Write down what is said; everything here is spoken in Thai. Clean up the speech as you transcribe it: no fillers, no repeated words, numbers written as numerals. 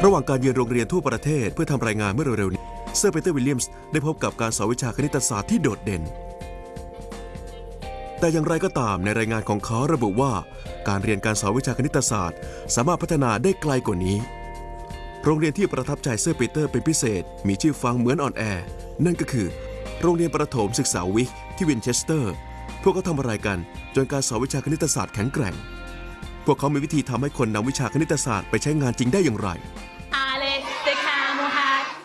ระหว่างการเยือนโรงเรียนทั่วประเทศเพื่อทำรายงานเมื่อเร็วๆนี้เซอร์ปีเตอร์วิลเลียมส์ได้พบกับการสอนวิชาคณิตศาสตร์ที่โดดเด่นแต่อย่างไรก็ตามในรายงานของเขาระบุว่าการเรียนการสอนวิชาคณิตศาสตร์สามารถพัฒนาได้ไกลกว่านี้โรงเรียนที่ประทับใจเซอร์ปีเตอร์เป็นพิเศษมีชื่อฟังเหมือนออนแอร์นั่นก็คือโรงเรียนประถมศึกษาวิกที่วินเชสเตอร์พวกเขาทำอะไรกันจนการสอนวิชาคณิตศาสตร์แข็งแกร่งพวกเขามีวิธีทำให้คนนำวิชาคณิตศาสตร์ไปใช้งานจริงได้อย่างไร